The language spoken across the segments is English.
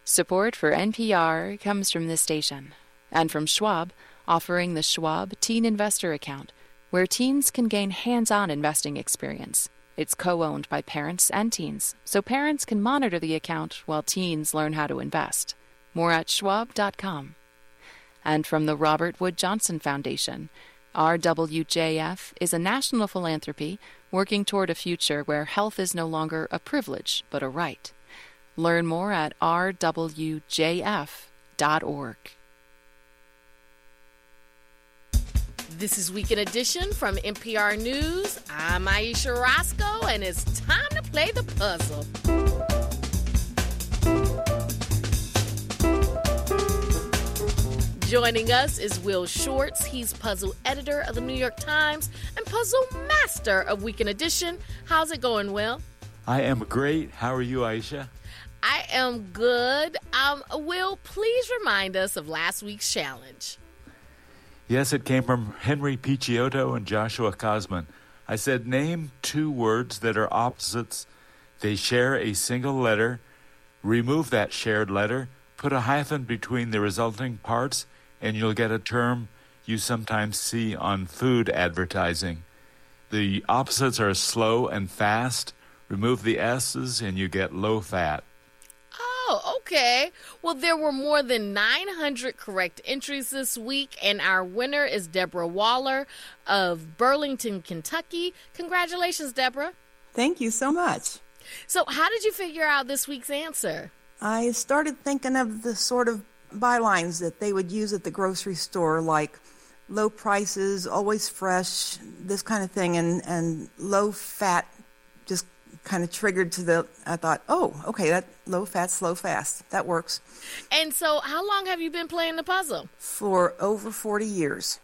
Support for NPR comes from this station and from Schwab, offering the Schwab Teen Investor Account, where teens can gain hands-on investing experience. It's co-owned by parents and teens, so parents can monitor the account while teens learn how to invest. More at schwab.com. And from the Robert Wood Johnson Foundation, RWJF is a national philanthropy working toward a future where health is no longer a privilege but a right. Learn more at rwjf.org. This is Weekend Edition from NPR News. I'm Aisha Roscoe, and it's time to play the puzzle. Joining us is Will Shortz. He's puzzle editor of the New York Times and puzzle master of Weekend Edition. How's it going, Will? I am great. How are you, Aisha? I am good. Will, please remind us of last week's challenge. Yes, it came from Henry Picciotto and Joshua Cosman. I said, name two words that are opposites. They share a single letter. Remove that shared letter. Put a hyphen between the resulting parts, and you'll get a term you sometimes see on food advertising. The opposites are slow and fast. Remove the S's, and you get low fat. Oh, okay. Well, there were more than 900 correct entries this week, and our winner is Deborah Waller of Burlington, Kentucky. Congratulations, Deborah. Thank you so much. So how did you figure out this week's answer? I started thinking of the sort of bylines that they would use at the grocery store, like low prices, always fresh, this kind of thing, and low fat just kind of triggered I thought, oh, okay, that low fat, slow fast, that works. And so how long have you been playing the puzzle? For over 40 years.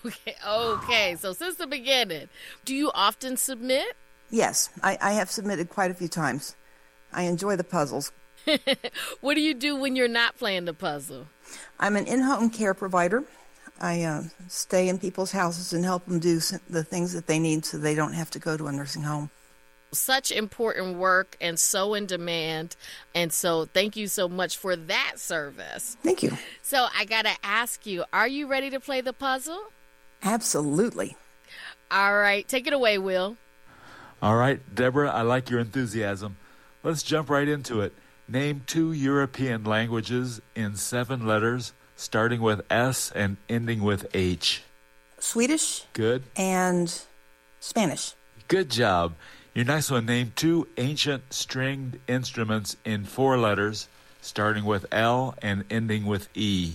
Okay, so since the beginning. Do you often submit? Yes, I have submitted quite a few times. I enjoy the puzzles. What do you do when you're not playing the puzzle? I'm an in-home care provider. I stay in people's houses and help them do the things that they need so they don't have to go to a nursing home. Such important work and so in demand. And so thank you so much for that service. Thank you. So I got to ask you, are you ready to play the puzzle? Absolutely. All right. Take it away, Will. All right, Deborah, I like your enthusiasm. Let's jump right into it. Name two European languages in 7 letters, starting with S and ending with H. Swedish. Good. And Spanish. Good job. Your next one, name two ancient stringed instruments in 4 letters, starting with L and ending with E.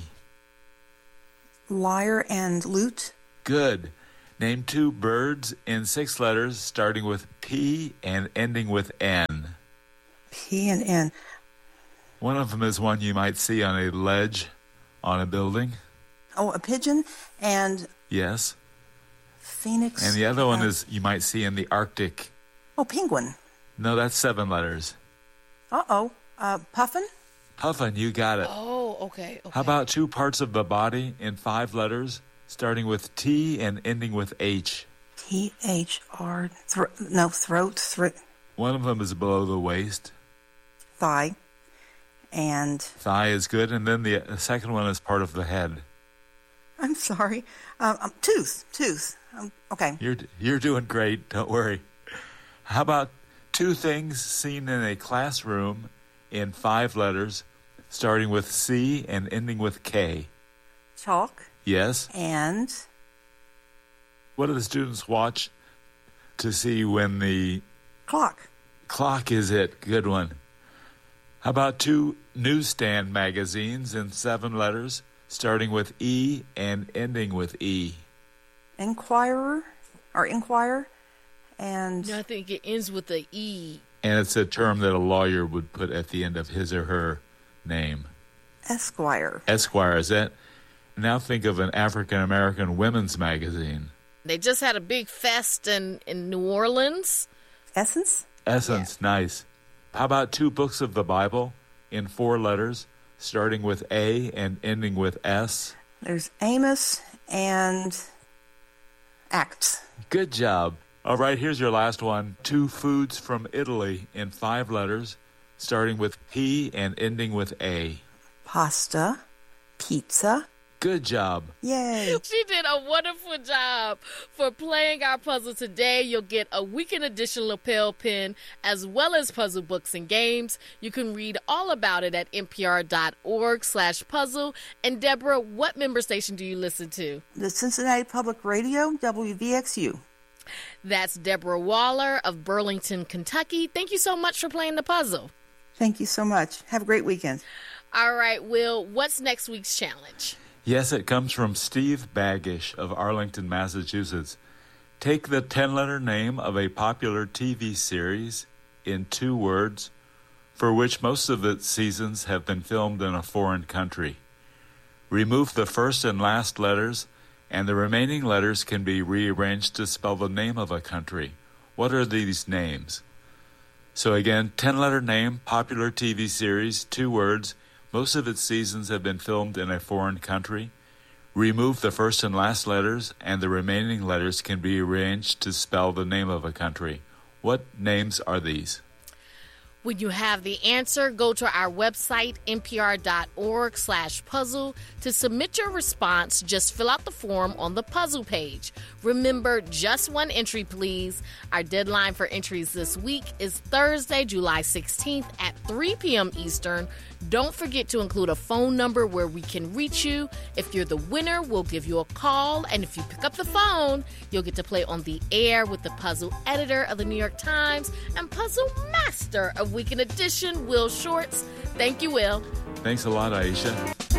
Lyre and lute. Good. Name two birds in 6 letters, starting with P and ending with N. P and N. One of them is one you might see on a ledge on a building. Oh, a pigeon and... Yes. Phoenix. And the other one is you might see in the Arctic. Oh, penguin. No, that's 7 letters. Uh-oh. Puffin? Puffin, you got it. Oh, okay. How about two parts of the body in 5 letters, starting with T and ending with H? T-H-R... throat. One of them is below the waist. Thigh. And... Thigh is good, and then the second one is part of the head. I'm sorry. Tooth. Okay. You're doing great. Don't worry. How about two things seen in a classroom in 5 letters, starting with C and ending with K? Chalk. Yes. And? What do the students watch to see when the... Clock. Clock is it. Good one. How about two newsstand magazines in 7 letters, starting with E and ending with E? Inquirer. And... No, I think it ends with the E. And it's a term that a lawyer would put at the end of his or her name. Esquire. Esquire, is that? Now think of an African-American women's magazine. They just had a big fest in New Orleans. Essence? Essence, yeah. Nice. How about two books of the Bible in 4 letters, starting with A and ending with S? There's Amos and Acts. Good job. All right, here's your last one. Two foods from Italy in 5 letters, starting with P and ending with A. Pasta, pizza. Good job. Yay. She did a wonderful job. For playing our puzzle today, you'll get a weekend edition lapel pin as well as puzzle books and games. You can read all about it at npr.org/puzzle. And Deborah, what member station do you listen to? The Cincinnati Public Radio, WVXU. That's Deborah Waller of Burlington, Kentucky. Thank you so much for playing the puzzle. Thank you so much. Have a great weekend. All right, Will, what's next week's challenge? Yes, it comes from Steve Baggish of Arlington, Massachusetts. Take the 10-letter name of a popular TV series in 2 words for which most of its seasons have been filmed in a foreign country. Remove the first and last letters, and the remaining letters can be rearranged to spell the name of a country. What are these names? So again, 10-letter name, popular TV series, 2 words. Most of its seasons have been filmed in a foreign country. Remove the first and last letters, and the remaining letters can be arranged to spell the name of a country. What names are these? When you have the answer, go to our website, npr.org/puzzle. To submit your response, just fill out the form on the puzzle page. Remember, just one entry, please. Our deadline for entries this week is Thursday, July 16th at 3 p.m. Eastern. Don't forget to include a phone number where we can reach you. If you're the winner, we'll give you a call. And if you pick up the phone, you'll get to play on the air with the puzzle editor of the New York Times and puzzle master of Weekend Edition, Will Shortz. Thank you, Will. Thanks a lot, Aisha.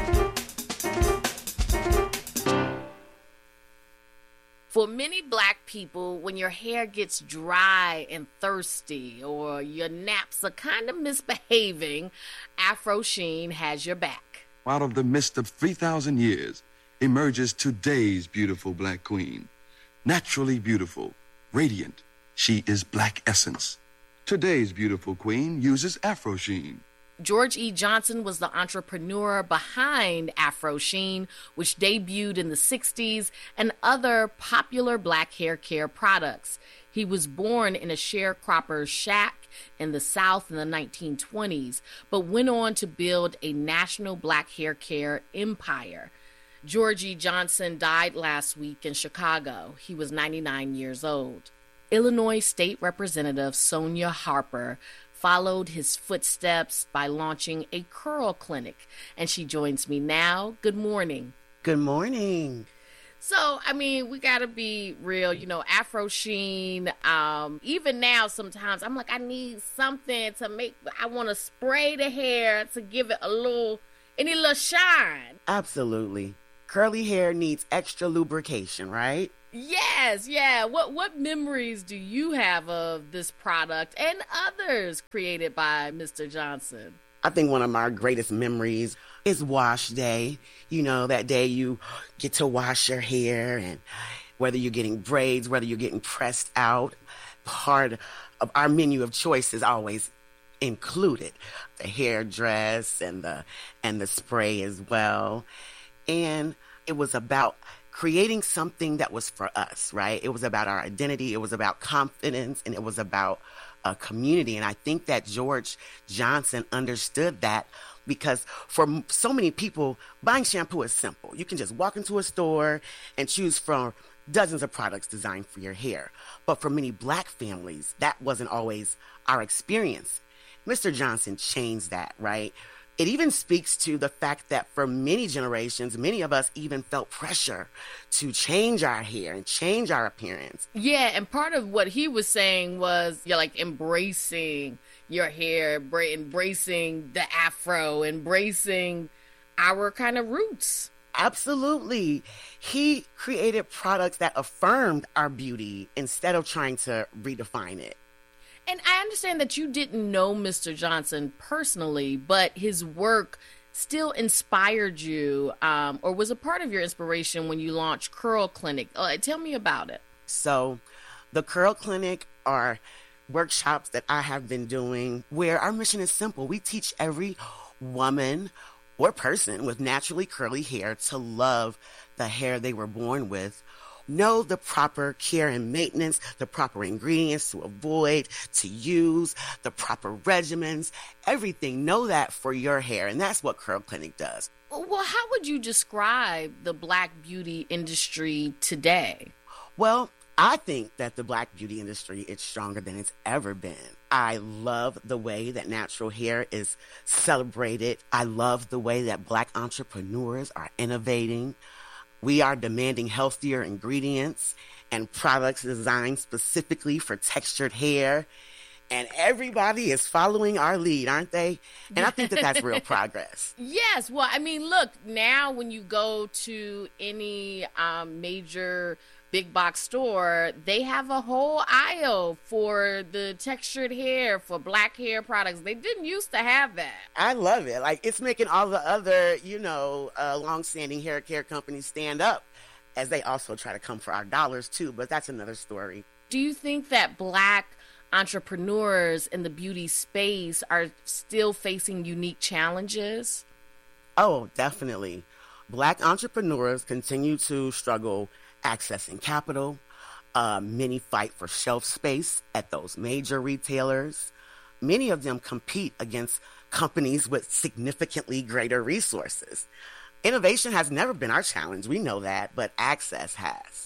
For many Black people, when your hair gets dry and thirsty or your naps are kind of misbehaving, Afro Sheen has your back. Out of the mist of 3,000 years emerges today's beautiful Black queen. Naturally beautiful, radiant, she is Black essence. Today's beautiful queen uses Afro Sheen. George E. Johnson was the entrepreneur behind Afro Sheen, which debuted in the 60s, and other popular Black hair care products. He was born in a sharecropper's shack in the South in the 1920s, but went on to build a national Black hair care empire. George E. Johnson died last week in Chicago. He was 99 years old. Illinois State Representative Sonia Harper followed his footsteps by launching a curl clinic, and she joins me now. Good morning. Good morning. So, I mean, we got to be real, Afro Sheen, even now sometimes I'm like, I need something to I want to spray the hair to give it any little shine. Absolutely. Curly hair needs extra lubrication, right? Yes, yeah. What memories do you have of this product and others created by Mr. Johnson? I think one of my greatest memories is wash day. That day you get to wash your hair, and whether you're getting braids, whether you're getting pressed out, part of our menu of choice is always included. The hairdress and the spray as well. And it was about creating something that was for us, right? It was about our identity. It was about confidence, and it was about a community. And I think that George Johnson understood that, because for so many people, buying shampoo is simple. You can just walk into a store and choose from dozens of products designed for your hair. But for many Black families, that wasn't always our experience. Mr. Johnson changed that, right? It even speaks to the fact that for many generations, many of us even felt pressure to change our hair and change our appearance. Yeah, and part of what he was saying was embracing your hair, embracing the afro, embracing our kind of roots. Absolutely. He created products that affirmed our beauty instead of trying to redefine it. And I understand that you didn't know Mr. Johnson personally, but his work still inspired you, or was a part of your inspiration when you launched Curl Clinic. Tell me about it. So the Curl Clinic are workshops that I have been doing where our mission is simple. We teach every woman or person with naturally curly hair to love the hair they were born with, Know the proper care and maintenance, the proper ingredients to avoid, to use, the proper regimens, everything. Know that for your hair, and that's what Curl Clinic does. Well, how would you describe the Black beauty industry today? Well, I think that the Black beauty industry is stronger than it's ever been. I love the way that natural hair is celebrated. I love the way that Black entrepreneurs are innovating. We are demanding healthier ingredients and products designed specifically for textured hair. And everybody is following our lead, aren't they? And I think that that's real progress. Yes. Well, I mean, look, now when you go to any major big box store, they have a whole aisle for the textured hair, for Black hair products. They didn't used to have that. I love it. Like, it's making all the other, long-standing hair care companies stand up as they also try to come for our dollars, too. But that's another story. Do you think that Black entrepreneurs in the beauty space are still facing unique challenges? Oh, definitely. Black entrepreneurs continue to struggle accessing capital. Many fight for shelf space at those major retailers. Many of them compete against companies with significantly greater resources. Innovation has never been our challenge. We know that, but access has.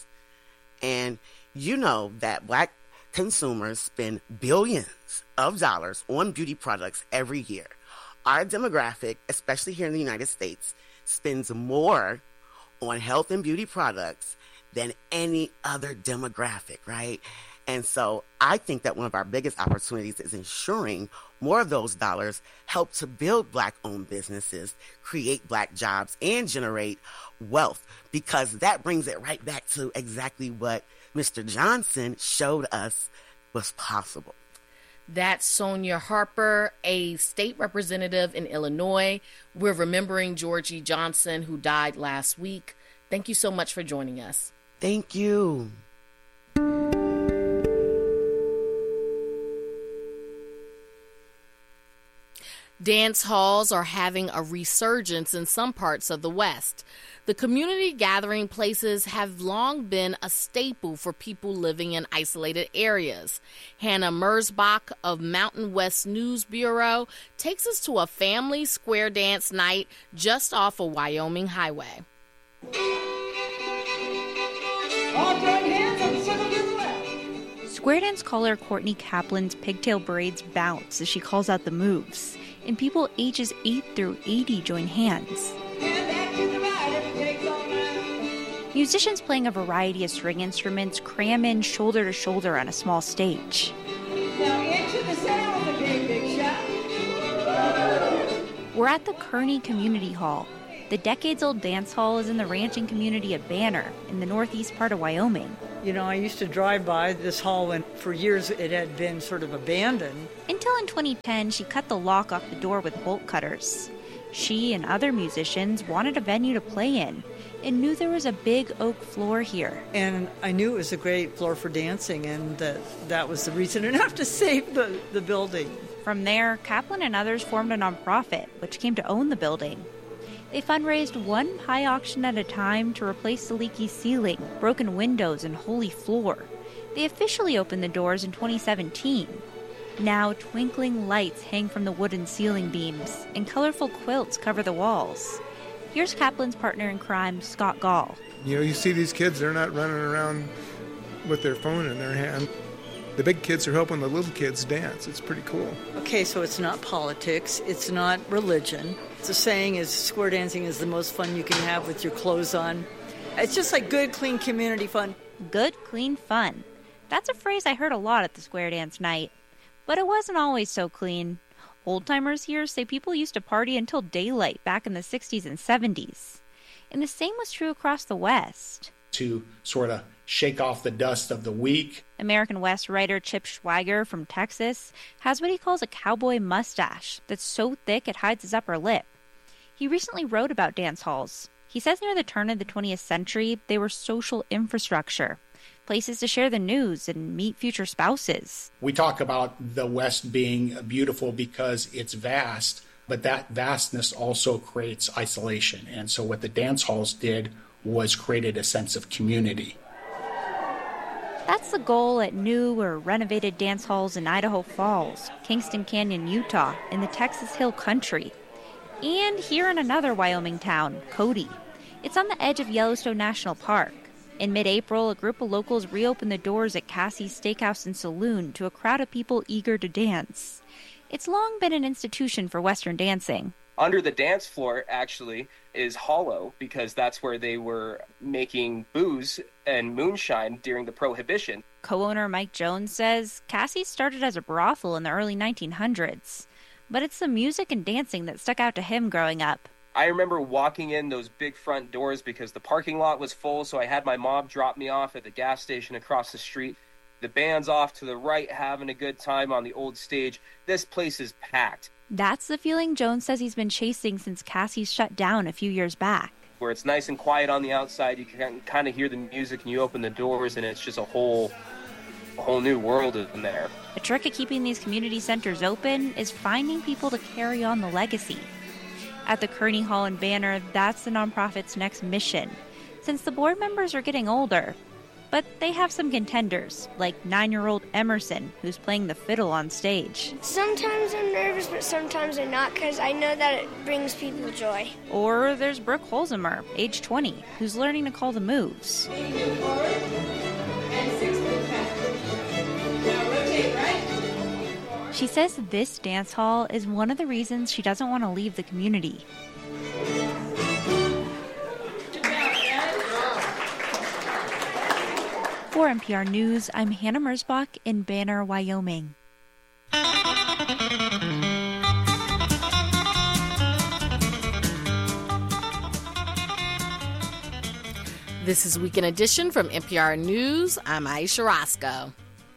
And you know that Black consumers spend billions of dollars on beauty products every year. Our demographic, especially here in the United States, spends more on health and beauty products than any other demographic, right? And so I think that one of our biggest opportunities is ensuring more of those dollars help to build Black-owned businesses, create Black jobs, and generate wealth, because that brings it right back to exactly what Mr. Johnson showed us was possible. That's Sonia Harper, a state representative in Illinois. We're remembering Georgie Johnson, who died last week. Thank you so much for joining us. Thank you. Dance halls are having a resurgence in some parts of the West. The community gathering places have long been a staple for people living in isolated areas. Hannah Merzbach of Mountain West News Bureau takes us to a family square dance night just off a Wyoming highway. Square dance caller Courtney Kaplan's pigtail braids bounce as she calls out the moves, and people ages 8 through 80 join hands. Musicians playing a variety of string instruments cram in shoulder to shoulder on a small stage. Now into the center of the game, big shot. We're at the Kearney Community Hall. The decades-old dance hall is in the ranching community of Banner in the northeast part of Wyoming. You know, I used to drive by this hall and for years it had been sort of abandoned. Until in 2010, she cut the lock off the door with bolt cutters. She and other musicians wanted a venue to play in and knew there was a big oak floor here. And I knew it was a great floor for dancing, and that was the reason enough to save the building. From there, Kaplan and others formed a nonprofit, which came to own the building. They fundraised one pie auction at a time to replace the leaky ceiling, broken windows, and holey floor. They officially opened the doors in 2017. Now, twinkling lights hang from the wooden ceiling beams, and colorful quilts cover the walls. Here's Kaplan's partner in crime, Scott Gall. You know, you see these kids, they're not running around with their phone in their hand. The big kids are helping the little kids dance. It's pretty cool. Okay, so it's not politics, it's not religion. The saying is square dancing is the most fun you can have with your clothes on. It's just like good, clean community fun. Good, clean fun. That's a phrase I heard a lot at the square dance night. But it wasn't always so clean. Old-timers here say people used to party until daylight back in the 60s and 70s. And the same was true across the West. To sort of shake off the dust of the week. American West writer Chip Schweiger from Texas has what he calls a cowboy mustache that's so thick it hides his upper lip. He recently wrote about dance halls. He says near the turn of the 20th century, they were social infrastructure, places to share the news and meet future spouses. We talk about the West being beautiful because it's vast, but that vastness also creates isolation. And so what the dance halls did was created a sense of community. That's the goal at new or renovated dance halls in Idaho Falls, Kingston Canyon, Utah, in the Texas Hill Country, and here in another Wyoming town, Cody. It's on the edge of Yellowstone National Park. In mid-April, a group of locals reopened the doors at Cassie's Steakhouse and Saloon to a crowd of people eager to dance. It's long been an institution for Western dancing. Under the dance floor, actually, is Hollow, because that's where they were making booze and moonshine during the Prohibition. Co-owner Mike Jones says Cassie started as a brothel in the early 1900s, but it's the music and dancing that stuck out to him growing up. I remember walking in those big front doors because the parking lot was full, so I had my mom drop me off at the gas station across the street. The band's off to the right having a good time on the old stage. This place is packed. That's the feeling Jones says he's been chasing since Cassie's shut down a few years back. Where it's nice and quiet on the outside, you can kind of hear the music and you open the doors and it's just a whole new world in there. A trick of keeping these community centers open is finding people to carry on the legacy. At the Kearney Hall in Banner, that's the nonprofit's next mission, since the board members are getting older. But they have some contenders, like 9-year-old Emerson, who's playing the fiddle on stage. Sometimes I'm nervous, but sometimes I'm not, because I know that it brings people joy. Or there's Brooke Holzemer, age 20, who's learning to call the moves. She says this dance hall is one of the reasons she doesn't want to leave the community. For NPR News, I'm Hannah Merzbach in Banner, Wyoming. This is Weekend Edition from NPR News. I'm Aisha Roscoe.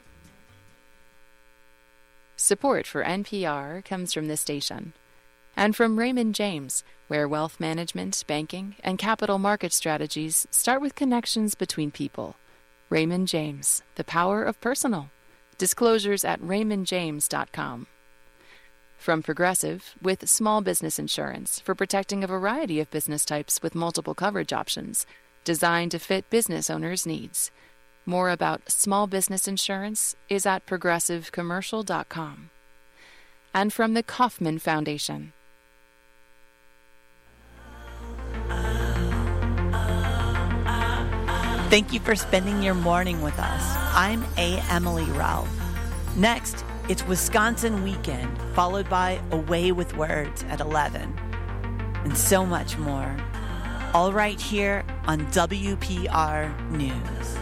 Support for NPR comes from this station and from Raymond James, where wealth management, banking, and capital market strategies start with connections between people. Raymond James, the power of personal. Disclosures at raymondjames.com. From Progressive, with small business insurance for protecting a variety of business types with multiple coverage options, designed to fit business owners' needs. More about small business insurance is at progressivecommercial.com. And from the Kauffman Foundation. Thank you for spending your morning with us. I'm A. Emily Ralph. Next, it's Wisconsin Weekend, followed by Away with Words at 11. And so much more. All right here on WPR News.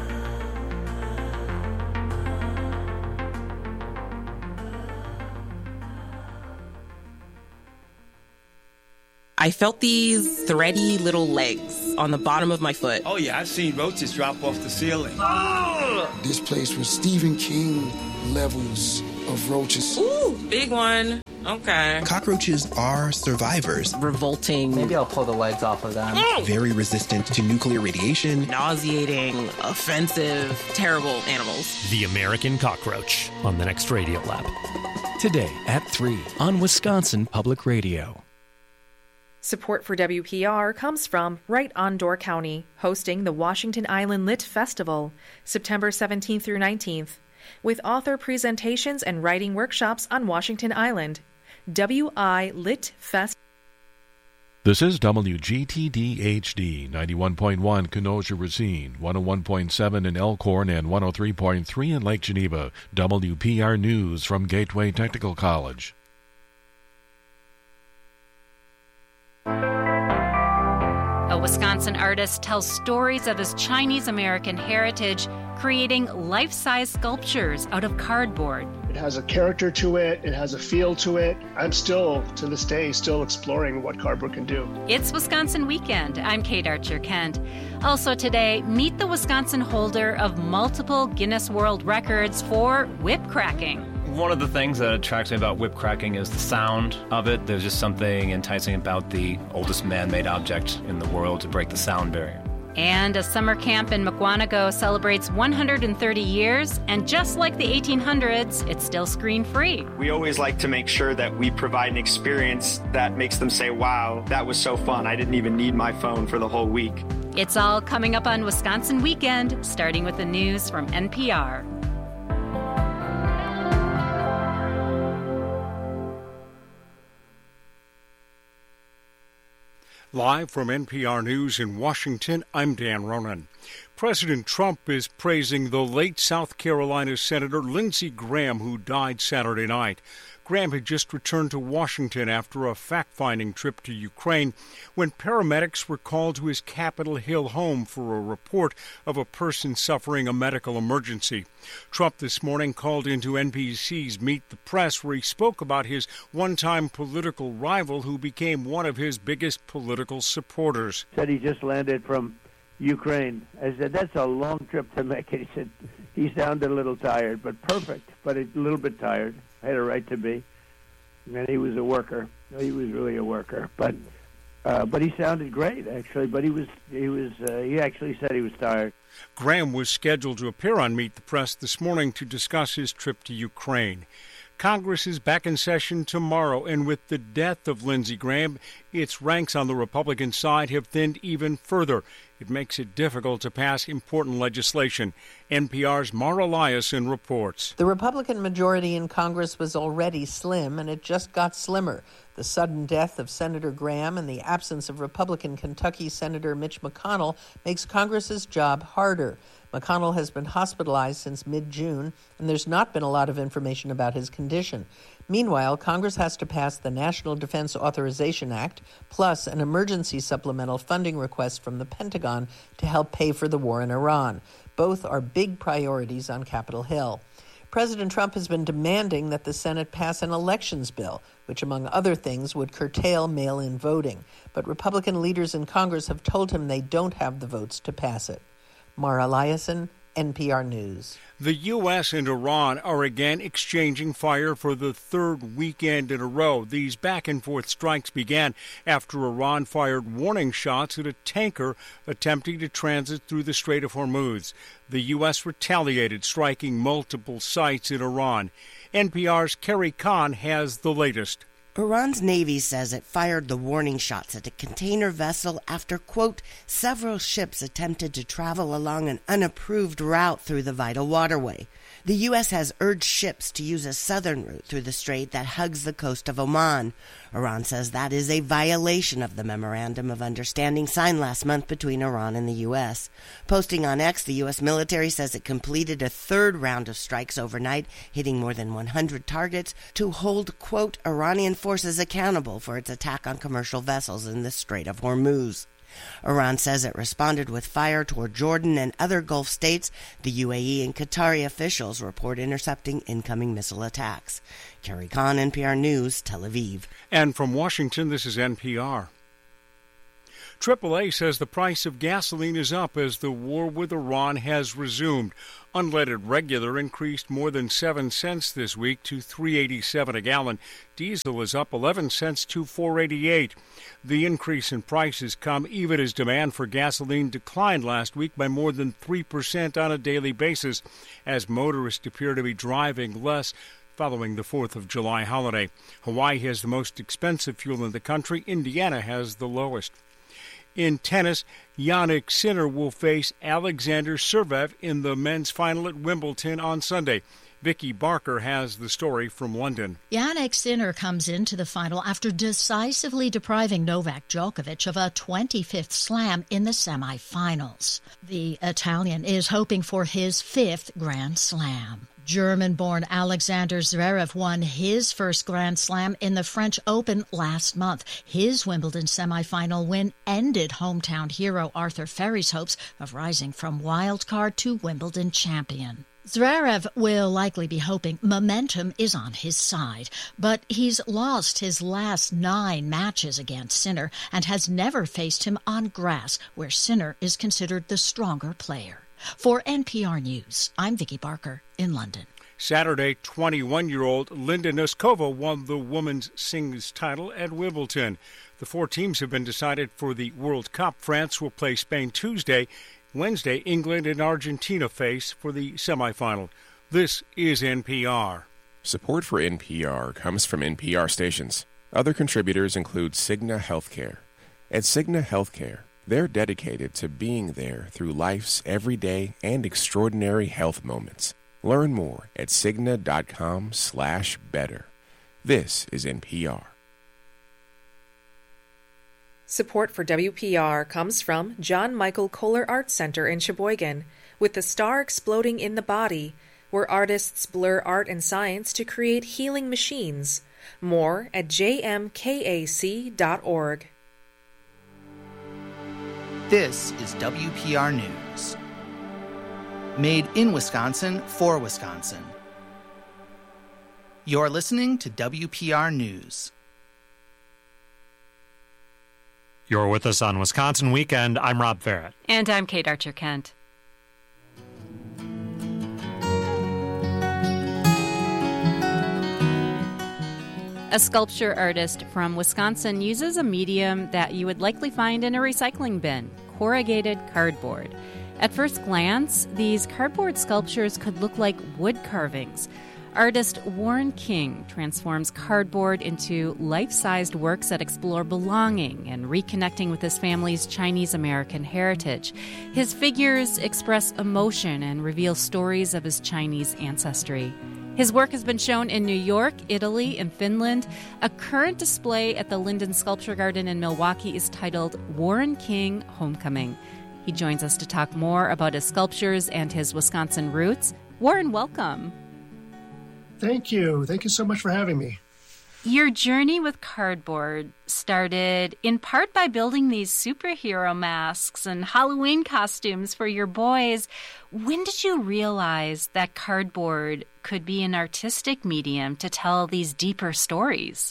I felt these thready little legs on the bottom of my foot. Oh, yeah, I've seen roaches drop off the ceiling. Oh! This place was Stephen King levels of roaches. Ooh, big one. Okay. Cockroaches are survivors. Revolting. Maybe I'll pull the legs off of them. Very resistant to nuclear radiation. Nauseating, offensive, terrible animals. The American Cockroach on the next Radio Lab. Today at 3 on Wisconsin Public Radio. Support for WPR comes from Right on Door County, hosting the Washington Island Lit Festival, September 17th through 19th, with author presentations and writing workshops on Washington Island. WI Lit Fest. This is WGTD HD, 91.1 Kenosha Racine, 101.7 in Elkhorn, and 103.3 in Lake Geneva. WPR News from Gateway Technical College. A Wisconsin artist tells stories of his Chinese-American heritage, creating life-size sculptures out of cardboard. It has a character to it. It has a feel to it. I'm still, to this day, still exploring what cardboard can do. It's Wisconsin Weekend. I'm Kate Archer-Kent. Also today, meet the Wisconsin holder of multiple Guinness World Records for whip cracking. One of the things that attracts me about whip cracking is the sound of it. There's just something enticing about the oldest man-made object in the world to break the sound barrier. And a summer camp in Mukwonago celebrates 130 years, and just like the 1800s, it's still screen-free. We always like to make sure that we provide an experience that makes them say, wow, that was so fun. I didn't even need my phone for the whole week. It's all coming up on Wisconsin Weekend, starting with the news from NPR. Live from NPR News in Washington, I'm Dan Ronan. President Trump is praising the late South Carolina Senator Lindsey Graham, who died Saturday night. Graham had just returned to Washington after a fact-finding trip to Ukraine when paramedics were called to his Capitol Hill home for a report of a person suffering a medical emergency. Trump this morning called into NBC's Meet the Press, where he spoke about his one-time political rival who became one of his biggest political supporters. Said he just landed from Ukraine. I said, that's a long trip to make. He said he sounded a little tired, but perfect, but a little bit tired. Had a right to be. And he was a worker. He was really a worker. But he sounded great, actually. But he actually said he was tired. Graham was scheduled to appear on Meet the Press this morning to discuss his trip to Ukraine. Congress is back in session tomorrow, and with the death of Lindsey Graham, its ranks on the Republican side have thinned even further. It makes it difficult to pass important legislation. NPR's Mara Liasson reports. The Republican majority in Congress was already slim, and it just got slimmer. The sudden death of Senator Graham and the absence of Republican Kentucky Senator Mitch McConnell makes Congress's job harder. McConnell has been hospitalized since mid-June, and there's not been a lot of information about his condition. Meanwhile, Congress has to pass the National Defense Authorization Act, plus an emergency supplemental funding request from the Pentagon to help pay for the war in Iran. Both are big priorities on Capitol Hill. President Trump has been demanding that the Senate pass an elections bill, which, among other things, would curtail mail-in voting. But Republican leaders in Congress have told him they don't have the votes to pass it. Mara Liasson, NPR News. The U.S. and Iran are again exchanging fire for the third weekend in a row. These back-and-forth strikes began after Iran fired warning shots at a tanker attempting to transit through the Strait of Hormuz. The U.S. retaliated, striking multiple sites in Iran. NPR's Carrie Kahn has the latest. Iran's Navy says it fired the warning shots at a container vessel after, quote, several ships attempted to travel along an unapproved route through the vital waterway. The U.S. has urged ships to use a southern route through the strait that hugs the coast of Oman. Iran says that is a violation of the Memorandum of Understanding signed last month between Iran and the U.S. Posting on X, the U.S. military says it completed a third round of strikes overnight, hitting more than 100 targets to hold, quote, Iranian forces accountable for its attack on commercial vessels in the Strait of Hormuz. Iran says it responded with fire toward Jordan and other Gulf states. The UAE and Qatari officials report intercepting incoming missile attacks. Carrie Kahn, NPR News, Tel Aviv. And from Washington, this is NPR. AAA says the price of gasoline is up as the war with Iran has resumed. Unleaded regular increased more than 7 cents this week to $3.87 a gallon. Diesel is up 11 cents to $4.88. The increase in prices come even as demand for gasoline declined last week by more than 3% on a daily basis, as motorists appear to be driving less following the 4th of July holiday. Hawaii has the most expensive fuel in the country. Indiana has the lowest. In tennis, Jannik Sinner will face Alexander Zverev in the men's final at Wimbledon on Sunday. Vicky Barker has the story from London. Jannik Sinner comes into the final after decisively depriving Novak Djokovic of a 25th slam in the semifinals. The Italian is hoping for his 5th Grand Slam. German-born Alexander Zverev won his first Grand Slam in the French Open last month. His Wimbledon semifinal win ended hometown hero Arthur Ferry's hopes of rising from wildcard to Wimbledon champion. Zverev will likely be hoping momentum is on his side, but he's lost his last 9 matches against Sinner and has never faced him on grass, where Sinner is considered the stronger player. For NPR News, I'm Vicky Barker in London. Saturday, 21-year-old Linda Noskova won the women's singles title at Wimbledon. The 4 teams have been decided for the World Cup. France will play Spain Tuesday. Wednesday, England and Argentina face for the semifinal. This is NPR. Support for NPR comes from NPR stations. Other contributors include Cigna Healthcare. At Cigna Healthcare, They're dedicated to being there through life's everyday and extraordinary health moments. Learn more at Cigna.com/better. This is NPR. Support for WPR comes from John Michael Kohler Art Center in Sheboygan, with the star exploding in the body, where artists blur art and science to create healing machines. More at jmkac.org. This is WPR News. Made in Wisconsin for Wisconsin. You're listening to WPR News. You're with us on Wisconsin Weekend. I'm Rob Farrett. And I'm Kate Archer-Kent. A sculpture artist from Wisconsin uses a medium that you would likely find in a recycling bin, corrugated cardboard. At first glance, these cardboard sculptures could look like wood carvings. Artist Warren King transforms cardboard into life-sized works that explore belonging and reconnecting with his family's Chinese-American heritage. His figures express emotion and reveal stories of his Chinese ancestry. His work has been shown in New York, Italy, and Finland. A current display at the Linden Sculpture Garden in Milwaukee is titled Warren King Homecoming. He joins us to talk more about his sculptures and his Wisconsin roots. Warren, welcome. Thank you. Thank you so much for having me. Your journey with cardboard started in part by building these superhero masks and Halloween costumes for your boys. When did you realize that cardboard could be an artistic medium to tell these deeper stories?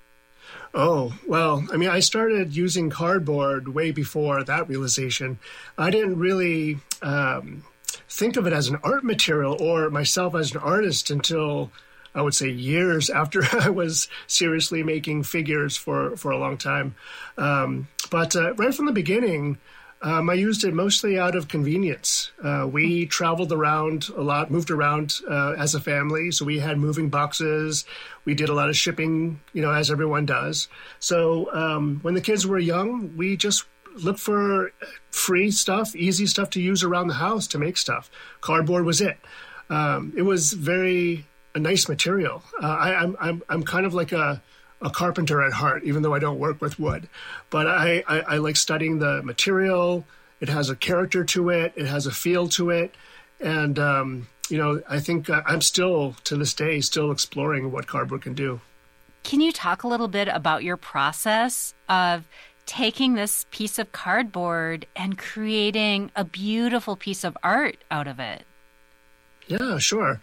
Oh, well, I mean, I started using cardboard way before that realization. I didn't really think of it as an art material or myself as an artist until, I would say, years after I was seriously making figures for a long time. But right from the beginning, I used it mostly out of convenience. We traveled around a lot, moved around as a family. So we had moving boxes. We did a lot of shipping, as everyone does. So when the kids were young, we just looked for free stuff, easy stuff to use around the house to make stuff. Cardboard was it. It was a nice material. I'm kind of like a carpenter at heart, even though I don't work with wood. But I like studying the material. It has a character to it. It has a feel to it. And, I think I'm still, to this day, still exploring what cardboard can do. Can you talk a little bit about your process of taking this piece of cardboard and creating a beautiful piece of art out of it? Yeah, sure.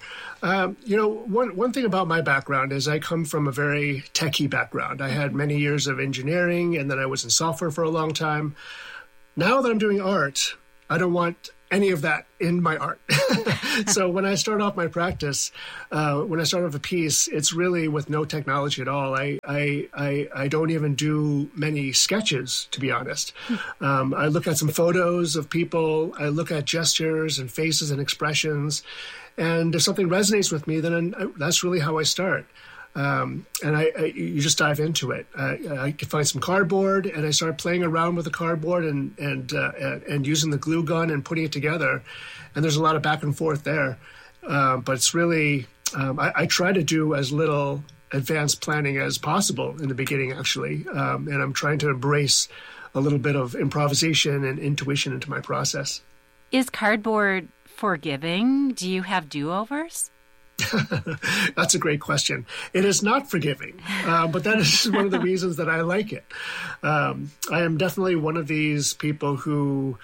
One thing about my background is I come from a very techie background. I had many years of engineering, and then I was in software for a long time. Now that I'm doing art, I don't want any of that in my art. So when I start off my practice, when I start off a piece, it's really with no technology at all. I don't even do many sketches, to be honest. I look at some photos of people. I look at gestures and faces and expressions. And if something resonates with me, then that's really how I start. And you just dive into it. I can find some cardboard, and I start playing around with the cardboard and using the glue gun and putting it together. And there's a lot of back and forth there. But it's really, I try to do as little advanced planning as possible in the beginning, actually. And I'm trying to embrace a little bit of improvisation and intuition into my process. Is cardboard forgiving? Do you have do-overs? That's a great question. It is not forgiving, but that is one of the reasons that I like it. I am definitely one of these people who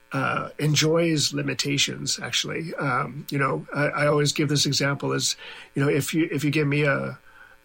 enjoys limitations, actually. I always give this example as, if you give me a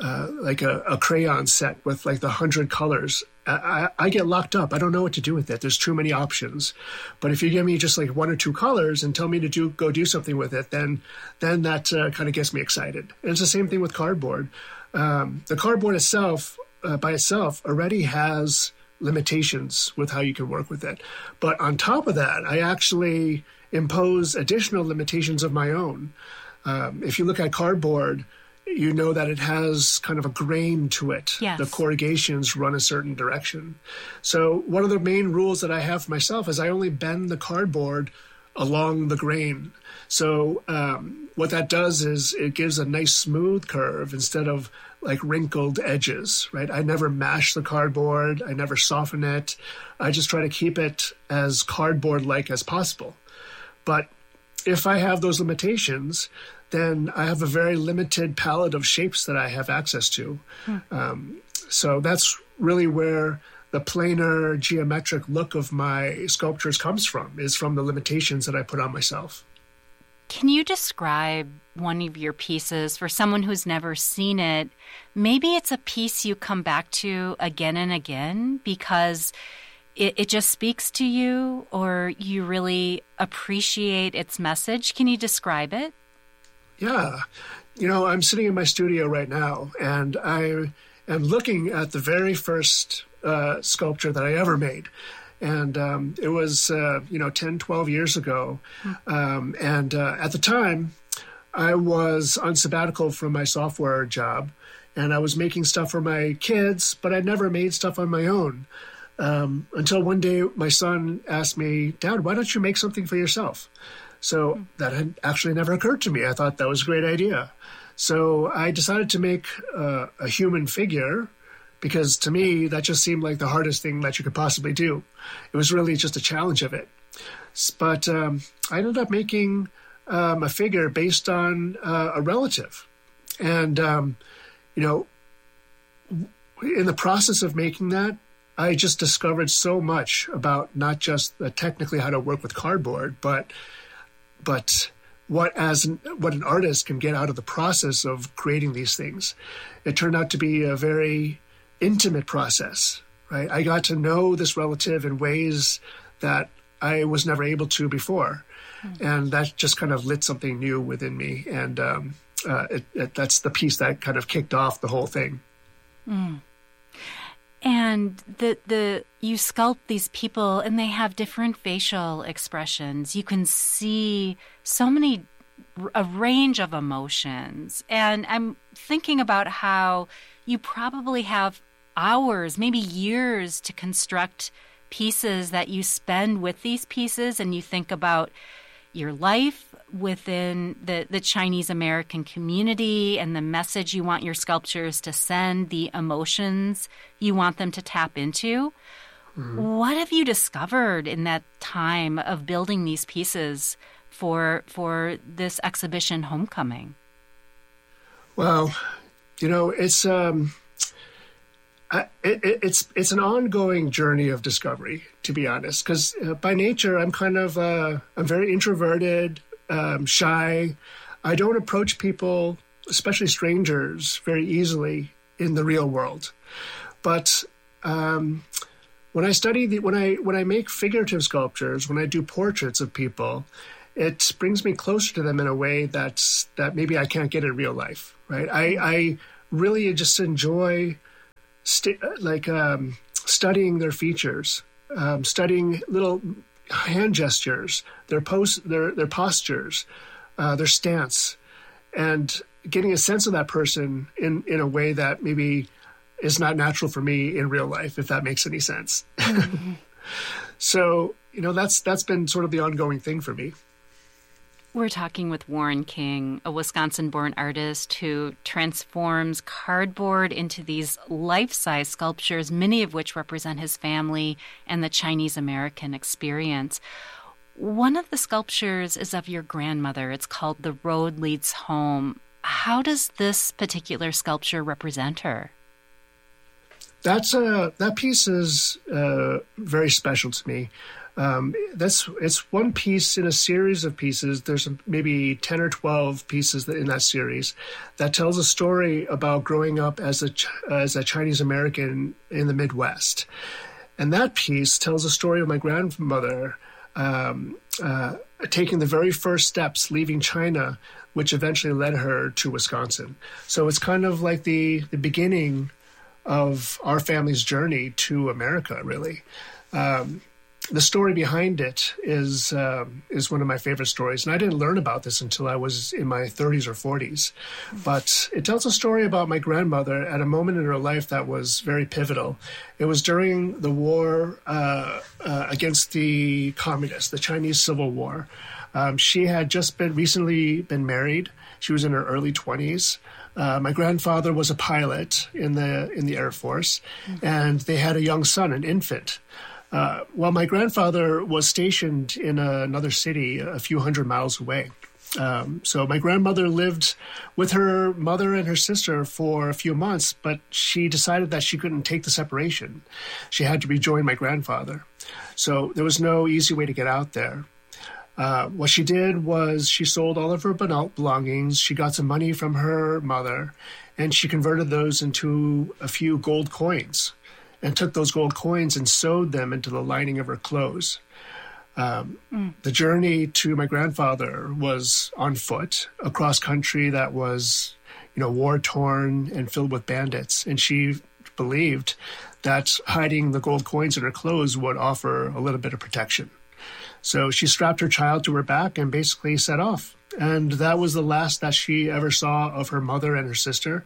crayon set with like the 100 colors, I get locked up. I don't know what to do with it. There's too many options. But if you give me just like one or two colors and tell me to go do something with it, then that kind of gets me excited. And it's the same thing with cardboard. The cardboard itself, by itself, already has limitations with how you can work with it. But on top of that, I actually impose additional limitations of my own. If you look at cardboard, you know that it has kind of a grain to it. Yes. The corrugations run a certain direction. So one of the main rules that I have for myself is I only bend the cardboard along the grain. So what that does is it gives a nice smooth curve instead of like wrinkled edges, right? I never mash the cardboard. I never soften it. I just try to keep it as cardboard-like as possible. But if I have those limitations, then I have a very limited palette of shapes that I have access to. So that's really where the planar geometric look of my sculptures comes from, is from the limitations that I put on myself. Can you describe one of your pieces for someone who's never seen it? Maybe it's a piece you come back to again and again because it just speaks to you, or you really appreciate its message. Can you describe it? Yeah. I'm sitting in my studio right now, and I am looking at the very first sculpture that I ever made. And it was, 10, 12 years ago. And at the time, I was on sabbatical from my software job, and I was making stuff for my kids, but I never made stuff on my own. Until one day, my son asked me, "Dad, why don't you make something for yourself?" So that had actually never occurred to me. I thought that was a great idea. So I decided to make a human figure, because to me, that just seemed like the hardest thing that you could possibly do. It was really just a challenge of it. But I ended up making a figure based on a relative. And, in the process of making that, I just discovered so much about not just technically how to work with cardboard, but what an artist can get out of the process of creating these things. It turned out to be a very intimate process, right? I got to know this relative in ways that I was never able to before. And that just kind of lit something new within me. And that's the piece that kind of kicked off the whole thing. And you sculpt these people, and they have different facial expressions. You can see a range of emotions. And I'm thinking about how you probably have hours, maybe years, to construct pieces that you spend with these pieces, and you think about your life within the Chinese American community and the message you want your sculptures to send, the emotions you want them to tap into. What have you discovered in that time of building these pieces for this exhibition, Homecoming? Well, it's an ongoing journey of discovery, to be honest, because by nature, I'm very introverted, shy. I don't approach people, especially strangers, very easily in the real world. But when I make figurative sculptures, when I do portraits of people, it brings me closer to them in a way that maybe I can't get in real life, right? I really just enjoy studying their features, studying little hand gestures, their postures, their stance, and getting a sense of that person in a way that maybe is not natural for me in real life, if that makes any sense. So, that's been sort of the ongoing thing for me. We're talking with Warren King, a Wisconsin-born artist who transforms cardboard into these life-size sculptures, many of which represent his family and the Chinese-American experience. One of the sculptures is of your grandmother. It's called The Road Leads Home. How does this particular sculpture represent her? That piece is very special to me. It's one piece in a series of pieces. There's maybe 10 or 12 pieces in that series that tells a story about growing up as a Chinese American in the Midwest. And that piece tells a story of my grandmother taking the very first steps, leaving China, which eventually led her to Wisconsin. So it's kind of like the beginning of our family's journey to America, really. the story behind it is one of my favorite stories. And I didn't learn about this until I was in my 30s or 40s. But it tells a story about my grandmother at a moment in her life that was very pivotal. It was during the war against the communists, the Chinese Civil War. She had just recently been married. She was in her early 20s. My grandfather was a pilot in the Air Force, and they had a young son, an infant. Well, my grandfather was stationed in another city a few hundred miles away. So my grandmother lived with her mother and her sister for a few months, but she decided that she couldn't take the separation. She had to rejoin my grandfather. So there was no easy way to get out there. What she did was she sold all of her belongings. She got some money from her mother, and she converted those into a few gold coins and took those gold coins and sewed them into the lining of her clothes. The journey to my grandfather was on foot across country that was, war-torn and filled with bandits. And she believed that hiding the gold coins in her clothes would offer a little bit of protection. So she strapped her child to her back and basically set off. And that was the last that she ever saw of her mother and her sister.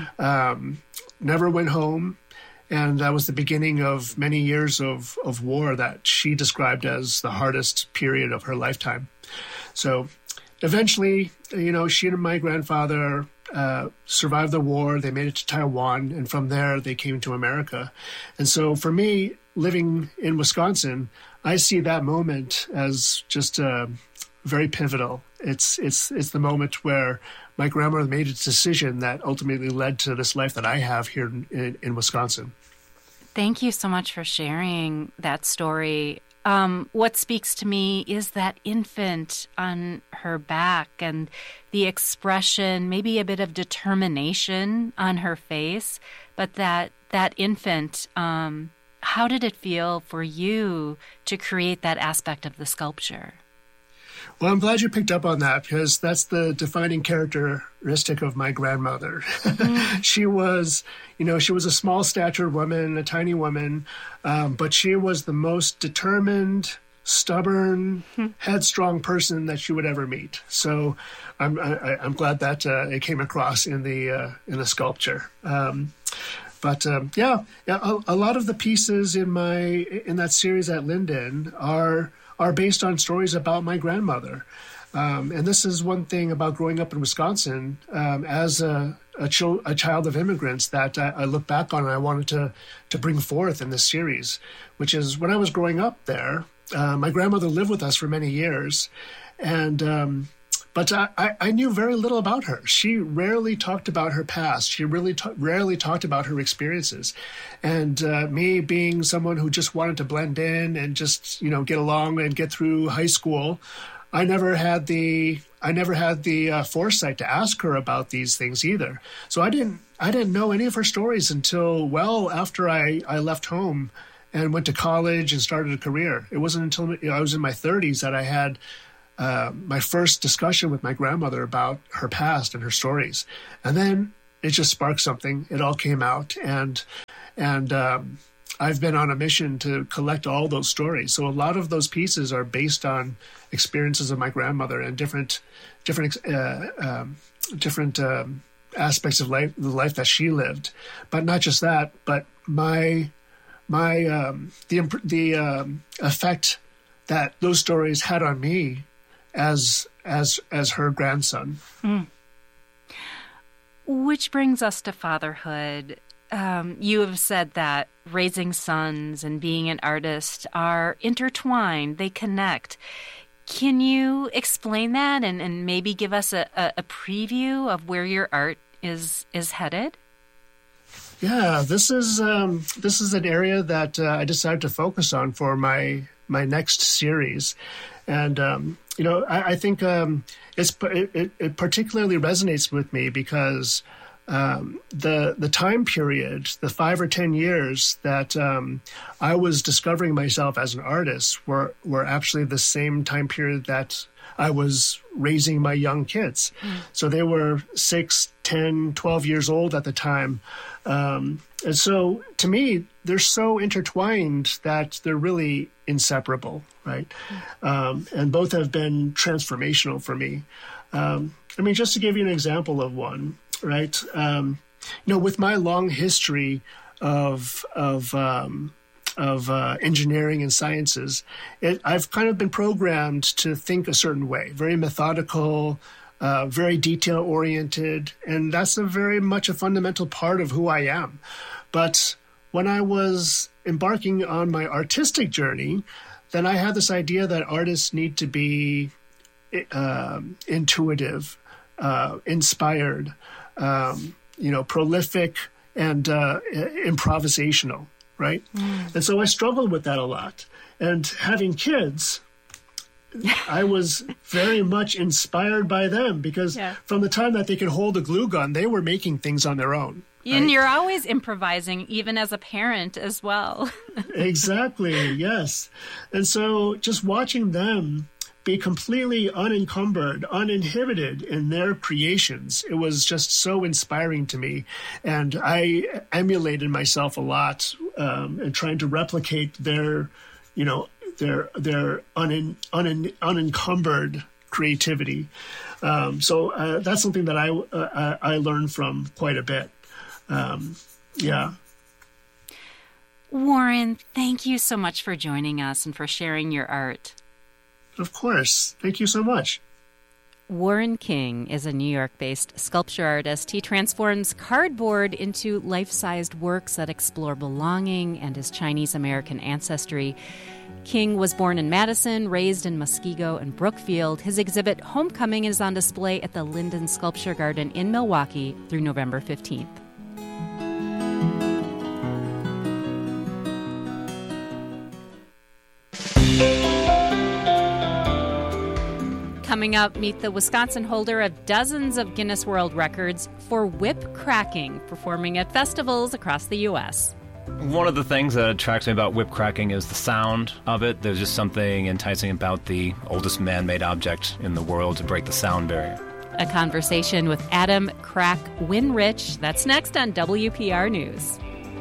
Never went home. And that was the beginning of many years of war that she described as the hardest period of her lifetime. So eventually, she and my grandfather survived the war. They made it to Taiwan. And from there, they came to America. And so for me, living in Wisconsin, I see that moment as just very pivotal. It's the moment where my grandmother made a decision that ultimately led to this life that I have here in Wisconsin. Thank you so much for sharing that story. What speaks to me is that infant on her back and the expression, maybe a bit of determination on her face, but that infant, how did it feel for you to create that aspect of the sculpture? Well, I'm glad you picked up on that because that's the defining characteristic of my grandmother. Mm-hmm. She was a small statured woman, a tiny woman, but she was the most determined, stubborn, headstrong person that you would ever meet. So I'm glad that it came across in the sculpture. But a lot of the pieces in that series at Linden are based on stories about my grandmother. And this is one thing about growing up in Wisconsin as a child of immigrants that I look back on and I wanted to bring forth in this series, which is when I was growing up there, my grandmother lived with us for many years. And but I knew very little about her. She rarely talked about her past. She really rarely talked about her experiences. And me being someone who just wanted to blend in and just, get along and get through high school, I never had the foresight to ask her about these things either. So I didn't know any of her stories until well after I left home and went to college and started a career. It wasn't until I was in my 30s that I had my first discussion with my grandmother about her past and her stories. And then it just sparked something. It all came out. And I've been on a mission to collect all those stories. So a lot of those pieces are based on experiences of my grandmother and different aspects of life, the life that she lived. But not just that, but the effect that those stories had on me as her grandson. Which brings us to fatherhood. You have said that raising sons and being an artist are intertwined. They connect. Can you explain that and maybe give us a preview of where your art is headed? Yeah, this is an area that I decided to focus on for my next series. And, I think it particularly resonates with me because the time period, the 5 or 10 years that I was discovering myself as an artist were actually the same time period that I was raising my young kids. So they were 6, 10, 12 years old at the time. And so to me, they're so intertwined that they're really inseparable, right? And both have been transformational for me. Just to give you an example of one, right? With my long history of engineering and sciences, I've kind of been programmed to think a certain way, very methodical, very detail-oriented, and that's very much a fundamental part of who I am. But when I was embarking on my artistic journey, then I had this idea that artists need to be intuitive, inspired, prolific, and improvisational, right? And so I struggled with that a lot. And having kids, I was very much inspired by them because from the time that they could hold a glue gun, they were making things on their own. Right? And you're always improvising, even as a parent as well. Exactly, yes. And so just watching them be completely unencumbered, uninhibited in their creations, it was just so inspiring to me. And I emulated myself a lot in trying to replicate their unencumbered creativity. So that's something that I learned from quite a bit. Warren, thank you so much for joining us and for sharing your art. Of course. Thank you so much. Warren King is a New York-based sculpture artist. He transforms cardboard into life-sized works that explore belonging and his Chinese-American ancestry. King was born in Madison, raised in Muskego and Brookfield. His exhibit, Homecoming, is on display at the Linden Sculpture Garden in Milwaukee through November 15th. Coming up, meet the Wisconsin holder of dozens of Guinness World Records for whip cracking, performing at festivals across the U.S. One of the things that attracts me about whip cracking is the sound of it. There's just something enticing about the oldest man-made object in the world to break the sound barrier. A conversation with Adam Crack Winrich. That's next on WPR News.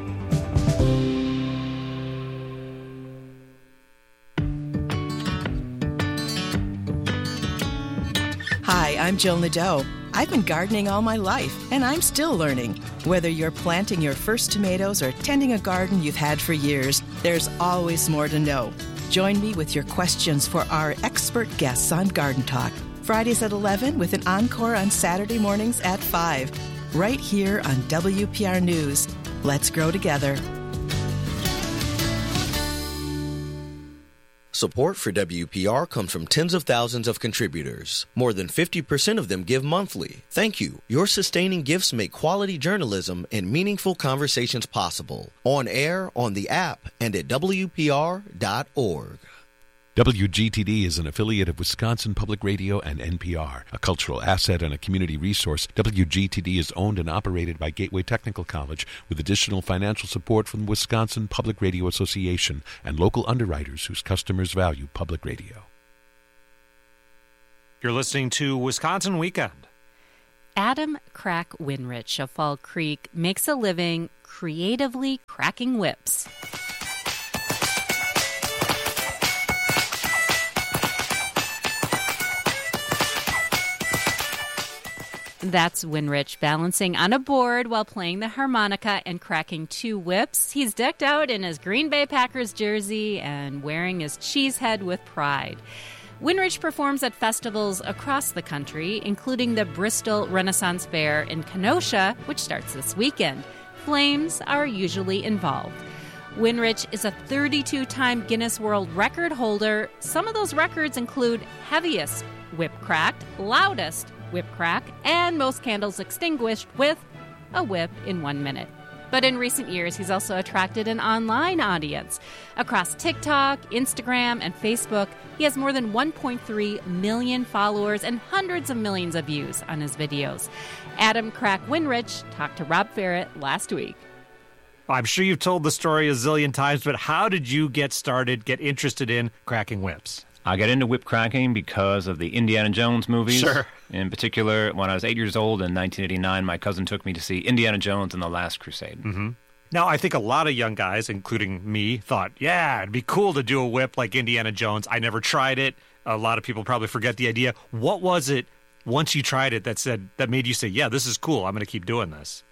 Hi, I'm Jill Nadeau. I've been gardening all my life, and I'm still learning. Whether you're planting your first tomatoes or tending a garden you've had for years, there's always more to know. Join me with your questions for our expert guests on Garden Talk. Fridays at 11 with an encore on Saturday mornings at 5. Right here on WPR News. Let's grow together. Support for WPR comes from tens of thousands of contributors. More than 50% of them give monthly. Thank you. Your sustaining gifts make quality journalism and meaningful conversations possible. On air, on the app, and at WPR.org. WGTD is an affiliate of Wisconsin Public Radio and NPR, a cultural asset and a community resource. WGTD is owned and operated by Gateway Technical College with additional financial support from the Wisconsin Public Radio Association and local underwriters whose customers value public radio. You're listening to Wisconsin Weekend. Adam Crack Winrich of Fall Creek makes a living creatively cracking whips. That's Winrich balancing on a board while playing the harmonica and cracking 2 whips. He's decked out in his Green Bay Packers jersey and wearing his cheese head with pride. Winrich performs at festivals across the country, including the Bristol Renaissance Fair in Kenosha, which starts this weekend. Flames are usually involved. Winrich is a 32-time Guinness World Record holder. Some of those records include heaviest whip cracked, loudest whip crack, and most candles extinguished with a whip in 1 minute. But in recent years, he's also attracted an online audience. Across TikTok, Instagram, and Facebook, he has more than 1.3 million followers and hundreds of millions of views on his videos. Adam Crack Winrich talked to Rob Ferrett last week. I'm sure you've told the story a zillion times, but how did you get started, get interested in cracking whips? I got into whip cracking because of the Indiana Jones movies. Sure. In particular, when I was 8 years old in 1989, my cousin took me to see Indiana Jones and the Last Crusade. Mm-hmm. Now, I think a lot of young guys, including me, thought, yeah, it'd be cool to do a whip like Indiana Jones. I never tried it. A lot of people probably forget the idea. What was it, once you tried it, that made you say, yeah, this is cool, I'm going to keep doing this?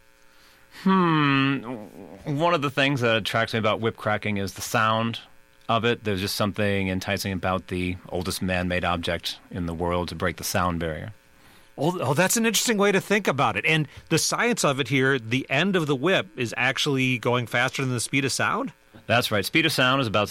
One of the things that attracts me about whip cracking is the sound of it. There's just something enticing about the oldest man-made object in the world to break the sound barrier. Oh, that's an interesting way to think about it. And the science of it here, the end of the whip is actually going faster than the speed of sound? That's right. Speed of sound is about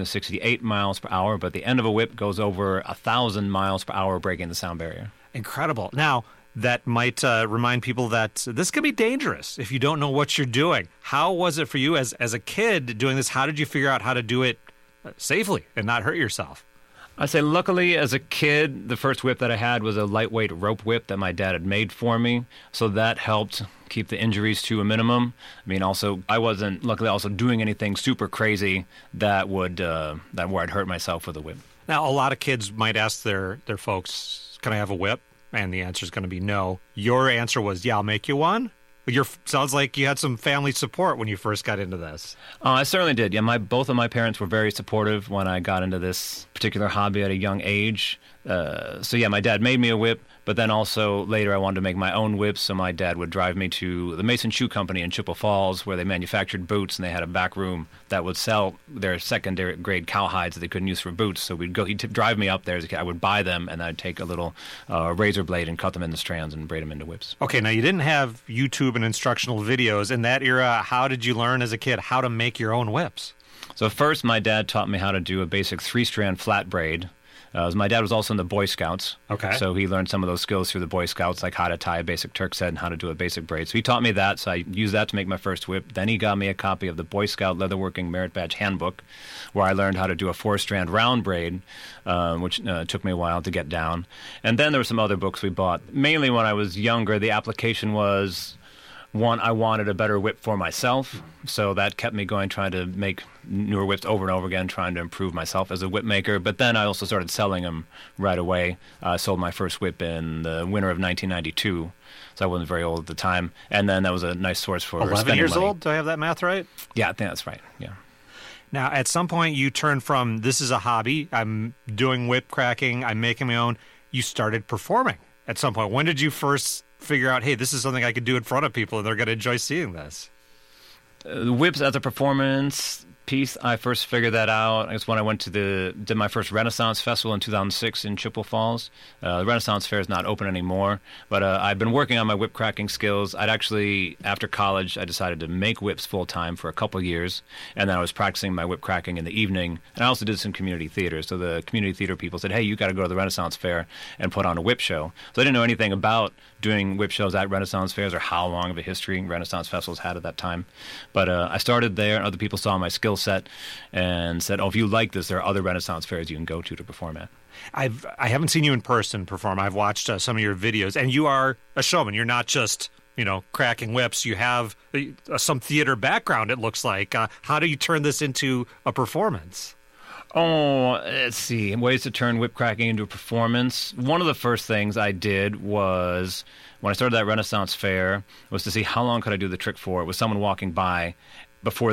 768 miles per hour, but the end of a whip goes over 1,000 miles per hour, breaking the sound barrier. Incredible. Now, that might remind people that this can be dangerous if you don't know what you're doing. How was it for you as a kid doing this? How did you figure out how to do it safely and not hurt yourself? I say, luckily, as a kid, the first whip that I had was a lightweight rope whip that my dad had made for me, so that helped keep the injuries to a minimum. I mean, also, I wasn't, luckily, also doing anything super crazy that would where I'd hurt myself with a whip. Now, a lot of kids might ask their folks, can I have a whip? And the answer is going to be no. Your answer was, yeah, I'll make you one? Sounds like you had some family support when you first got into this. I certainly did. Yeah, both of my parents were very supportive when I got into this particular hobby at a young age. So yeah, my dad made me a whip, but then also later I wanted to make my own whips, so my dad would drive me to the Mason Shoe Company in Chippewa Falls, where they manufactured boots, and they had a back room that would sell their secondary grade cowhides that they couldn't use for boots. So he'd drive me up there as a kid. I would buy them, and I'd take a little razor blade and cut them into strands and braid them into whips. Okay, now you didn't have YouTube and instructional videos in that era. How did you learn as a kid how to make your own whips? So first, my dad taught me how to do a basic 3-strand flat braid. My dad was also in the Boy Scouts. Okay. So he learned some of those skills through the Boy Scouts, like how to tie a basic Turk's head and how to do a basic braid. So he taught me that, so I used that to make my first whip. Then he got me a copy of the Boy Scout Leatherworking Merit Badge Handbook, where I learned how to do a 4-strand round braid, which took me a while to get down. And then there were some other books we bought. Mainly when I was younger, the application was... One, I wanted a better whip for myself, so that kept me going, trying to make newer whips over and over again, trying to improve myself as a whip maker. But then I also started selling them right away. I sold my first whip in the winter of 1992, so I wasn't very old at the time. And then that was a nice source for 11 years money. old? Do I have that math right? Yeah, I think that's right, yeah. Now, at some point, you turned from, this is a hobby, I'm doing whip cracking, I'm making my own, you started performing at some point. When did you first figure out, hey, this is something I could do in front of people and they're going to enjoy seeing this? The whips as a performance piece, I first figured that out. I guess when I did my first Renaissance Festival in 2006 in Chippewa Falls. The Renaissance Fair is not open anymore, but I've been working on my whip cracking skills. After college, I decided to make whips full-time for a couple years, and then I was practicing my whip cracking in the evening, and I also did some community theater. So the community theater people said, hey, you got to go to the Renaissance Fair and put on a whip show. So I didn't know anything about doing whip shows at Renaissance Fairs or how long of a history Renaissance Festivals had at that time. But I started there, and other people saw my skill set and said, oh, if you like this, there are other Renaissance fairs you can go to perform at. I haven't seen you in person perform. I've watched some of your videos, and you are a showman. You're not just, cracking whips. You have some theater background, it looks like. How do you turn this into a performance? Oh, let's see. Ways to turn whip cracking into a performance. One of the first things I did was, when I started that Renaissance Fair, was to see how long could I do the trick for with someone walking by before